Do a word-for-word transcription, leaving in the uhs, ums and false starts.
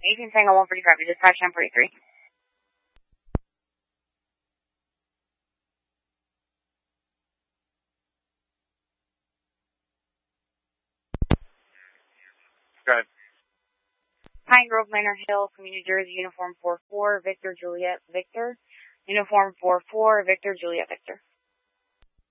eighteen Tango one forty-five, dispatch ten forty-three. Go ahead. Pine Grove Manor Hill, Community Jersey, uniform four four, Victor Juliet Victor. Uniform four four, Victor Juliet Victor.